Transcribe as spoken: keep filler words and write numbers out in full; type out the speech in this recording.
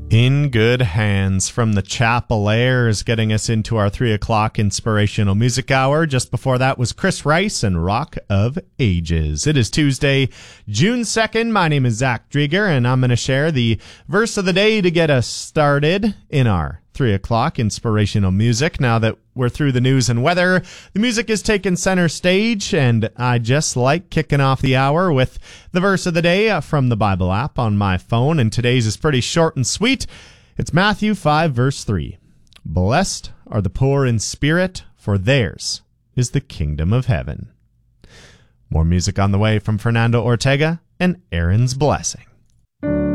In Good Hands from the Chapel Airs, getting us into our three o'clock inspirational music hour. Just before that was Chris Rice and Rock of Ages. It is Tuesday, June second. My name is Zach Drieger, and I'm going to share the verse of the day to get us started in our three o'clock inspirational music. Now that we're through the news and weather, the music is taking center stage, and I just like kicking off the hour with the verse of the day from the Bible app on my phone, and today's is pretty short and sweet. It's Matthew five, verse three. Blessed are the poor in spirit, for theirs is the kingdom of heaven. More music on the way from Fernando Ortega and Aaron's Blessing.